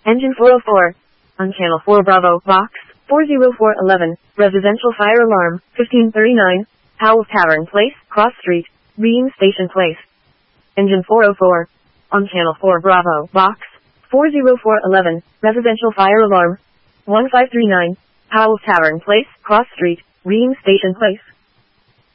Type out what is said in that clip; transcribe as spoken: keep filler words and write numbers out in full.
Engine four oh four. On Channel four Bravo, Box four oh four eleven, Residential Fire Alarm, fifteen thirty-nine, Howell Tavern Place, Cross Street, Reading Station Place. Engine four oh four. On Channel four Bravo, Box four oh four eleven, Residential Fire Alarm, one five three nine, Howell Tavern Place, Cross Street, Reading Station Place.